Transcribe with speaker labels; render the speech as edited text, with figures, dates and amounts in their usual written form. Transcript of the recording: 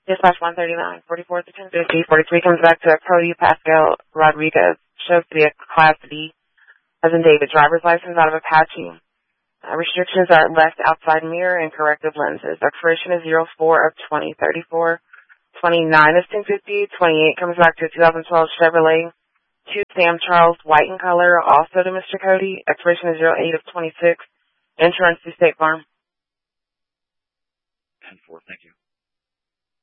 Speaker 1: Dispatch 139, 44 to 1050, 43 comes back to Cody Pascal Rodriguez, shows to be a Class D, as in David, driver's license out of Apache. Restrictions are left outside mirror and corrective lenses. Expiration is 04 of 2034. 29 is 1050. 28 comes back to 2012 Chevrolet 2 Sam Charles, white in color, also to Mr. Cody. Expiration is 08 of 26. Insurance to State Farm.
Speaker 2: 10-4, thank you.